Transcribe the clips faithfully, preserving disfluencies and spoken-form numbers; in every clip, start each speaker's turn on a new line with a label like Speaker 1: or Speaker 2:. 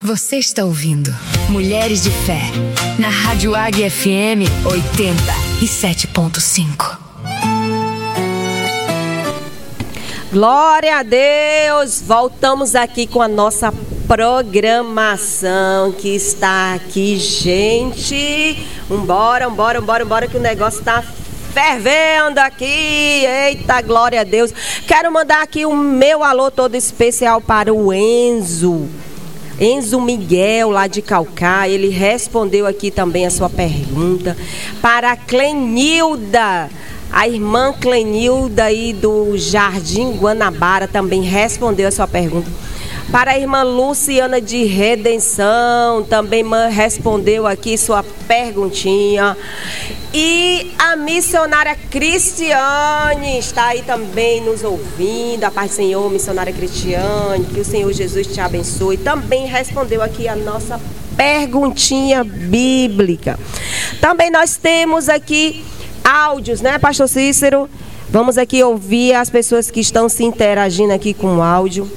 Speaker 1: Você está ouvindo Mulheres de Fé, na Rádio Águia F M oitenta e sete ponto cinco.
Speaker 2: Glória a Deus! Voltamos aqui com a nossa programação que está aqui, gente. Vambora, vambora, vambora, vambora que o negócio está fervendo aqui. Eita, glória a Deus. Quero mandar aqui o meu alô todo especial para o Enzo. Enzo Miguel, lá de Caucá, ele respondeu aqui também a sua pergunta. Para a Clenilda, a irmã Clenilda aí do Jardim Guanabara também respondeu a sua pergunta. Para a irmã Luciana de Redenção, também respondeu aqui sua perguntinha. E a missionária Cristiane está aí também nos ouvindo. A paz do Senhor, missionária Cristiane, que o Senhor Jesus te abençoe. Também respondeu aqui a nossa perguntinha bíblica. Também nós temos aqui áudios, né, pastor Cícero? Vamos aqui ouvir as pessoas que estão se interagindo aqui com o áudio.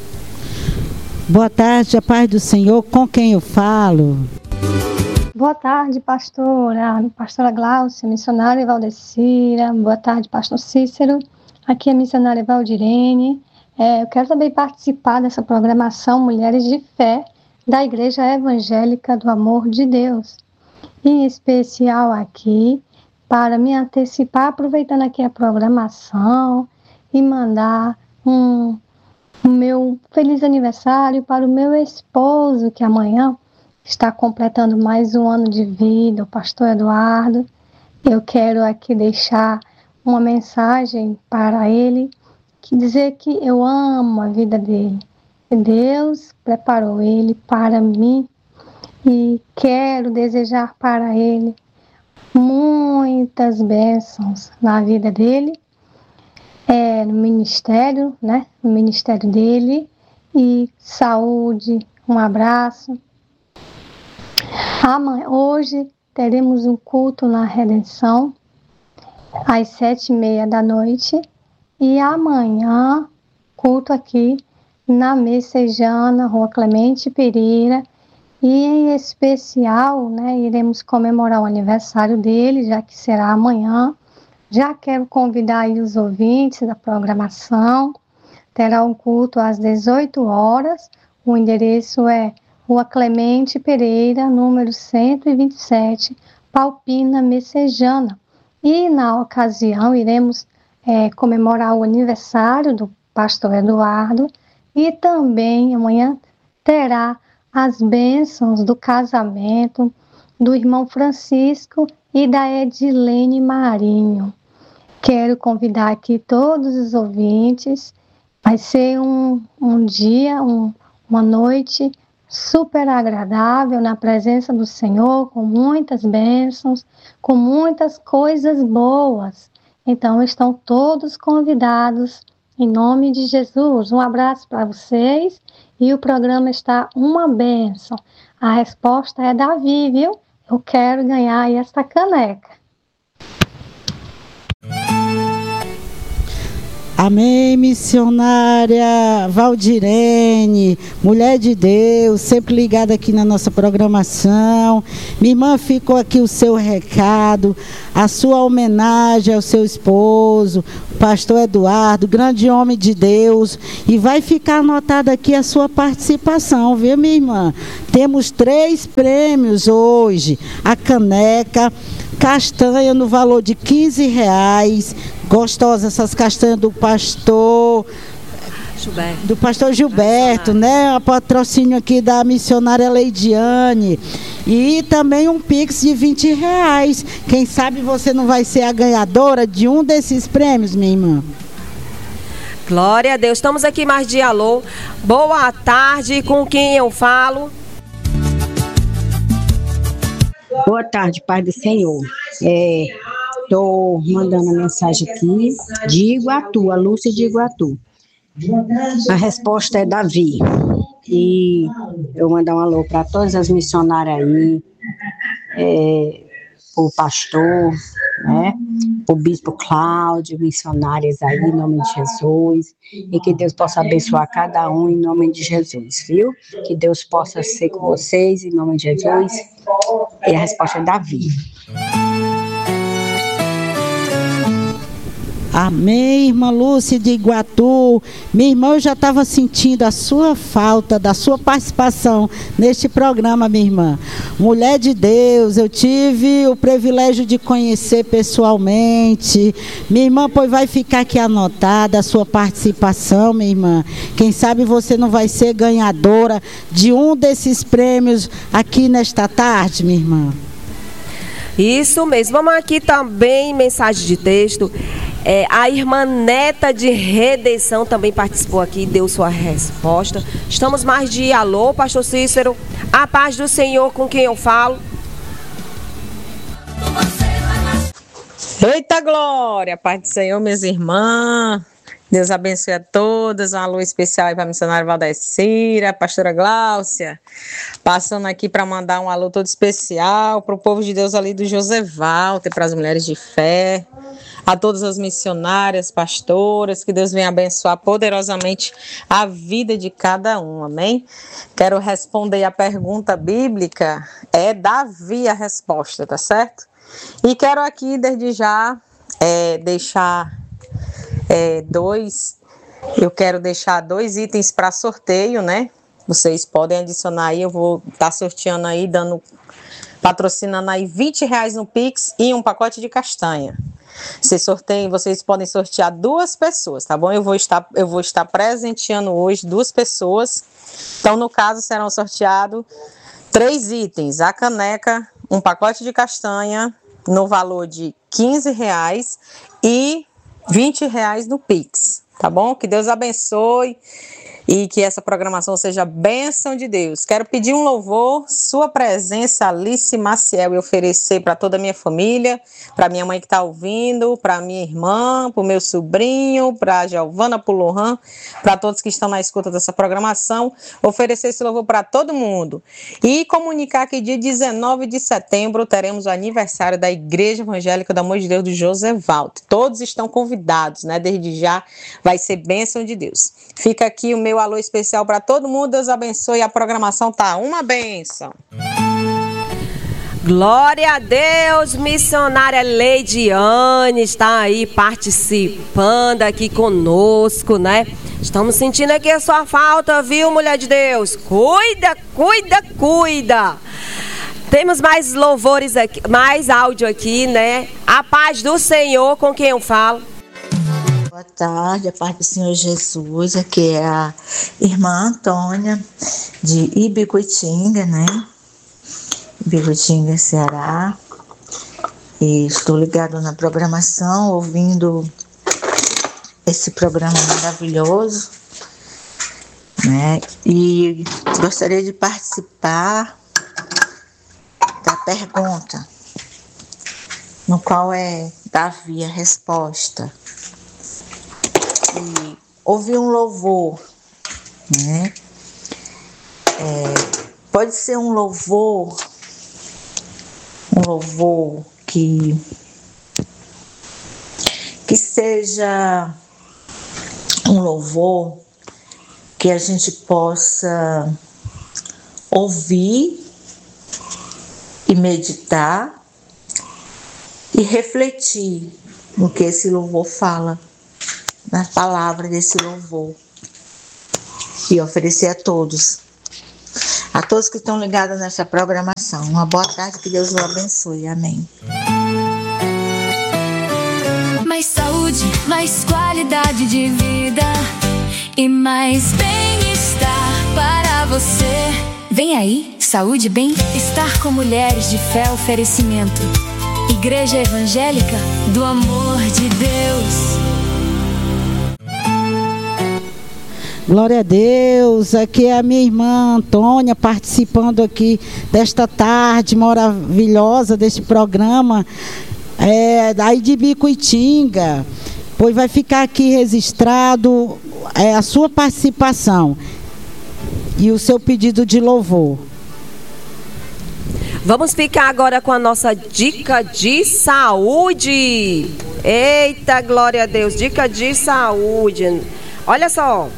Speaker 3: Boa tarde, a paz do Senhor, com quem eu falo?
Speaker 4: Boa tarde, pastora, pastora Glaucia, missionária Valdecira. Boa tarde, pastor Cícero. Aqui é a missionária Valdirene. É, eu quero também participar dessa programação Mulheres de Fé da Igreja Evangélica do Amor de Deus. Em especial aqui, para me antecipar, aproveitando aqui a programação e mandar um... o meu feliz aniversário para o meu esposo, que amanhã está completando mais um ano de vida, o pastor Eduardo. Eu quero aqui deixar uma mensagem para ele, que dizer que eu amo a vida dele. Deus preparou ele para mim e quero desejar para ele muitas bênçãos na vida dele, É, no ministério, né? No ministério dele, e saúde, um abraço. Amanhã, hoje teremos um culto na Redenção, às sete e meia da noite, e amanhã, culto aqui na Messejana, Rua Clemente Pereira, e em especial, né, iremos comemorar o aniversário dele, já que será amanhã. Já quero convidar aí os ouvintes da programação. Terá um culto às dezoito horas. O endereço é Rua Clemente Pereira, número cento e vinte e sete, Palpina, Messejana. E na ocasião iremos é, comemorar o aniversário do pastor Eduardo. E também amanhã terá as bênçãos do casamento do irmão Francisco e da Edilene Marinho. Quero convidar aqui todos os ouvintes. Vai ser um, um dia, um, uma noite super agradável na presença do Senhor, com muitas bênçãos, com muitas coisas boas. Então, estão todos convidados, em nome de Jesus. Um abraço para vocês e o programa está uma bênção. A resposta é Davi, viu? Eu quero ganhar aí esta caneca.
Speaker 3: Amém, missionária Valdirene, mulher de Deus, sempre ligada aqui na nossa programação. Minha irmã, ficou aqui o seu recado, a sua homenagem ao seu esposo, o pastor Eduardo, grande homem de Deus, e vai ficar anotada aqui a sua participação, viu, minha irmã? Temos três prêmios hoje, a caneca, castanha no valor de quinze reais, gostosas essas castanhas do pastor Gilberto, do pastor Gilberto, né? A patrocínio aqui da missionária Leidiane. E também um Pix de vinte reais. Quem sabe você não vai ser a ganhadora de um desses prêmios, minha irmã.
Speaker 2: Glória a Deus. Estamos aqui mais de alô. Boa tarde, com quem eu falo?
Speaker 5: Boa tarde, Pai do Senhor. Estou é, mandando a mensagem aqui de Iguatu, a Lúcia de Iguatu. A resposta é Davi. E eu mandar um alô para todas as missionárias aí, é, o pastor, né? O bispo Cláudio, missionárias aí, em nome de Jesus, e que Deus possa abençoar cada um em nome de Jesus, viu? Que Deus possa ser com vocês em nome de Jesus. E a resposta é Davi.
Speaker 3: Amém, irmã Lúcia de Iguatu. Minha irmã, eu já estava sentindo a sua falta, da sua participação neste programa, minha irmã. Mulher de Deus, eu tive o privilégio de conhecer pessoalmente. Minha irmã, pois vai ficar aqui anotada a sua participação, minha irmã. Quem sabe você não vai ser ganhadora de um desses prêmios aqui nesta tarde, minha irmã.
Speaker 2: Isso mesmo. Vamos aqui também, mensagem de texto. É, a irmã Neta de Redenção também participou aqui e deu sua resposta. Estamos mais de alô, pastor Cícero. A paz do Senhor com quem eu falo.
Speaker 6: Eita glória, paz do Senhor, minhas irmãs. Deus abençoe a todas. Um alô especial aí para a missionária Valdecira, a pastora Gláucia. Passando aqui para mandar um alô todo especial para o povo de Deus ali do José Walter, para as mulheres de fé, a todas as missionárias, pastoras, que Deus venha abençoar poderosamente a vida de cada um, amém? Quero responder a pergunta bíblica, é Davi a resposta, tá certo? E quero aqui, desde já, é, deixar... É, dois, eu quero deixar dois itens para sorteio, né? Vocês podem adicionar aí, eu vou estar tá sorteando aí, dando, patrocinando aí vinte reais no Pix e um pacote de castanha. Vocês sorteiam, vocês podem sortear duas pessoas, tá bom? Eu vou estar, eu vou estar presenteando hoje duas pessoas. Então, no caso, serão sorteados três itens: a caneca, um pacote de castanha no valor de quinze reais e vinte reais no Pix, tá bom? Que Deus abençoe e que essa programação seja bênção de Deus. Quero pedir um louvor, sua presença, Alice Maciel, e oferecer para toda a minha família, para minha mãe que está ouvindo, para minha irmã, para o meu sobrinho, para a Giovana, para o Lohan, para todos que estão na escuta dessa programação, oferecer esse louvor para todo mundo. E comunicar que dia dezenove de setembro teremos o aniversário da Igreja Evangélica do Amor de Deus do José Walter. Todos estão convidados, né? Desde já vai ser bênção de Deus. Fica aqui o meu alô especial para todo mundo. Deus abençoe. A programação tá uma bênção.
Speaker 2: Glória a Deus. Missionária Leidiane está aí participando aqui conosco, né? Estamos sentindo aqui a sua falta, viu, mulher de Deus? Cuida, cuida, cuida. Temos mais louvores aqui, mais áudio aqui, né? A paz do Senhor com quem eu falo.
Speaker 7: Boa tarde, a paz do Senhor Jesus. Aqui é a irmã Antônia de Ibicuitinga, né? Ibicuitinga, Ceará. E estou ligado na programação, ouvindo esse programa maravilhoso, né? E gostaria de participar da pergunta, no qual é Davi a resposta. E ouvir um louvor, né? É, pode ser um louvor, um louvor que, que seja um louvor que a gente possa ouvir e meditar e refletir no que esse louvor fala, na palavra desse louvor, e oferecer a todos, a todos que estão ligados nessa programação. Uma boa tarde, que Deus o abençoe. Amém.
Speaker 1: Mais saúde, mais qualidade de vida e mais bem-estar para você. Vem aí, saúde e bem-estar com mulheres de fé, oferecimento. Igreja Evangélica do Amor de Deus.
Speaker 3: Glória a Deus, aqui é a minha irmã Antônia participando aqui desta tarde maravilhosa deste programa, é, daí de Ibicuitinga, pois vai ficar aqui registrado é, a sua participação e o seu pedido de louvor.
Speaker 2: Vamos ficar agora com a nossa dica de saúde. Eita, glória a Deus, dica de saúde. Olha só.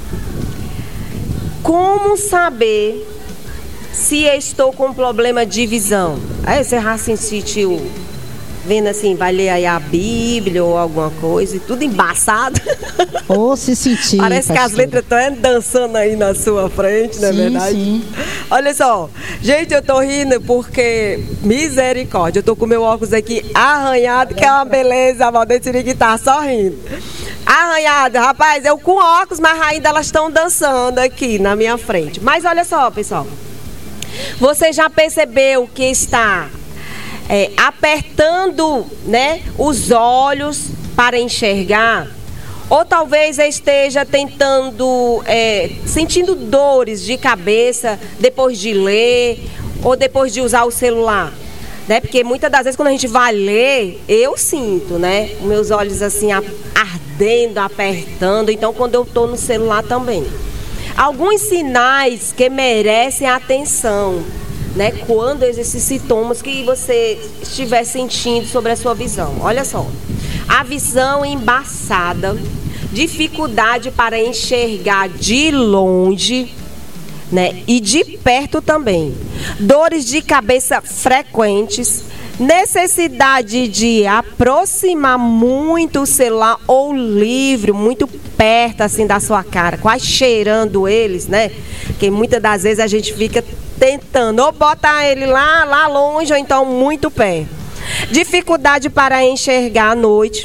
Speaker 2: Como saber se estou com problema de visão? Aí você já se sentiu vendo assim, vai ler aí a Bíblia ou alguma coisa e tudo embaçado?
Speaker 3: Ou se sentir,
Speaker 2: parece
Speaker 3: pastora.
Speaker 2: que as letras estão dançando aí na sua frente, não é
Speaker 3: sim,
Speaker 2: verdade?
Speaker 3: Sim.
Speaker 2: Olha só, gente, eu tô rindo porque, misericórdia, eu tô com meu óculos aqui arranhado, que é uma beleza, a Valdeciri que tá só rindo. Arranhado, rapaz, eu com óculos, mas ainda elas estão dançando aqui na minha frente. Mas olha só, pessoal, você já percebeu que está é, apertando, né, os olhos para enxergar? Ou talvez esteja tentando, é, sentindo dores de cabeça depois de ler ou depois de usar o celular, né? Porque muitas das vezes quando a gente vai ler, eu sinto, né? Meus olhos assim ardendo, apertando. Então quando eu estou no celular também. Alguns sinais que merecem atenção, né? Quando esses sintomas que você estiver sentindo sobre a sua visão. Olha só. A visão embaçada, dificuldade para enxergar de longe, né, e de perto também. Dores de cabeça frequentes, necessidade de aproximar muito o celular ou o livro muito perto assim da sua cara, quase cheirando eles, né? Porque muitas das vezes a gente fica tentando ou botar ele lá, lá longe ou então muito perto. Dificuldade para enxergar à noite,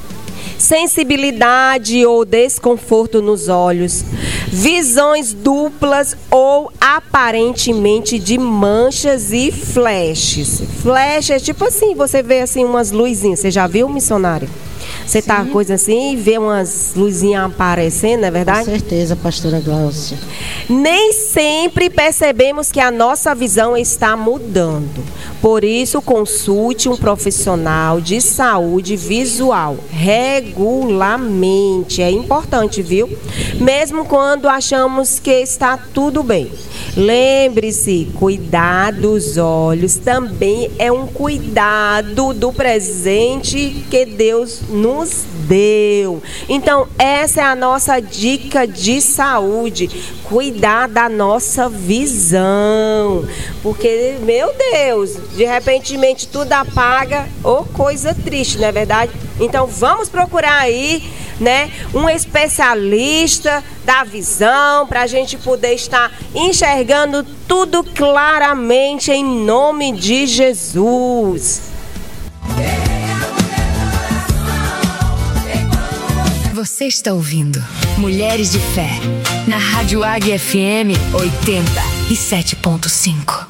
Speaker 2: sensibilidade ou desconforto nos olhos, visões duplas ou aparentemente de manchas e flashes. Flashes, tipo assim, você vê assim umas luzinhas, você já viu, missionário? Você tá coisa assim e vê umas luzinhas aparecendo, não é verdade?
Speaker 3: Com certeza, pastora Gláucia.
Speaker 2: Nem sempre percebemos que a nossa visão está mudando. Por isso, consulte um profissional de saúde visual regularmente. É importante, viu? Mesmo quando achamos que está tudo bem. Lembre-se, cuidar dos olhos também é um cuidado do presente que Deus nos deu. Então, essa é a nossa dica de saúde. Cuidar da nossa visão. Porque, meu Deus, de repentemente tudo apaga. Ô, coisa triste, não é verdade? Então, vamos procurar aí, né, um especialista da visão para a gente poder estar enxergando tudo claramente em nome de Jesus.
Speaker 1: Você está ouvindo Mulheres de Fé na Rádio Águia F M oitenta e sete ponto cinco.